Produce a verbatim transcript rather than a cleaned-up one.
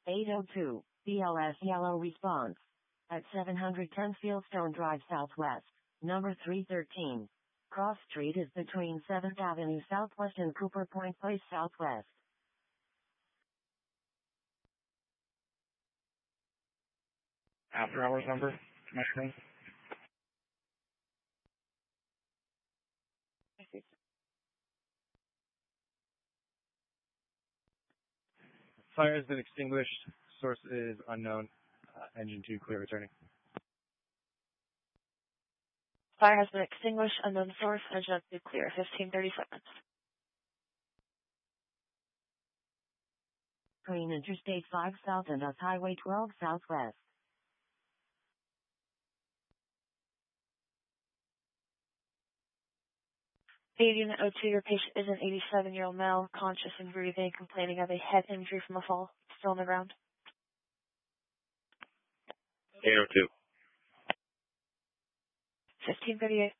eight oh two, B L S yellow response. At seven hundred ten Fieldstone Drive Southwest, number three thirteen. Cross Street is between seventh Avenue Southwest and Cooper Point Place Southwest. After hours number, my friend. Fire has been extinguished. Source is unknown. Uh, engine two clear returning. Fire has been extinguished. Unknown source. Engine two clear. fifteen thirty-seven. Between Interstate five South and U S Highway twelve Southwest. eighty and oh two, your patient is an eighty-seven-year-old male, conscious and breathing, complaining of a head injury from a fall. Still on the ground. eight oh two. fifteen thirty-eight.